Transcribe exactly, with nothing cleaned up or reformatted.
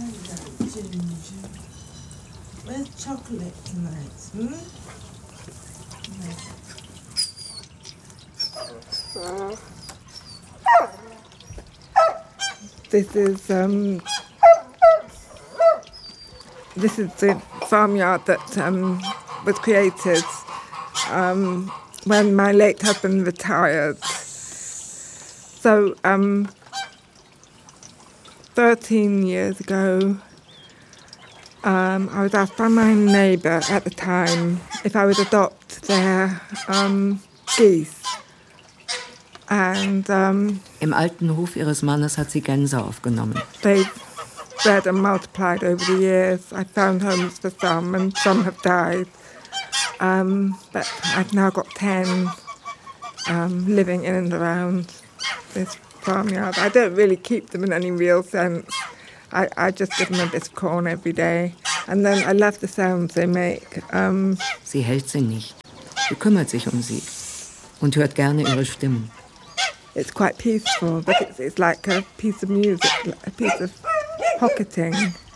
Hello, Ginger. Where's chocolate tonight? Hmm? No. This is um. This is the farmyard that um, was created um, when my late husband retired. So, um, thirteen years ago, um, I was asked by my neighbour at the time if I would adopt their um, geese. And um, Im alten Hof ihres Mannes hat sie Gänse aufgenommen. They've bred and multiplied over the years. I found homes for some and some have died. Um, but I've now got ten um, living in and around this farmyard. I don't really keep them in any real sense. I, I just give them a bit of corn every day. And then I love the sounds they make. Um, sie hält sie nicht. Sie kümmert sich um sie und hört gerne ihre Stimmen. It's quite peaceful, but it's, it's like a piece of music, a piece of pocketing.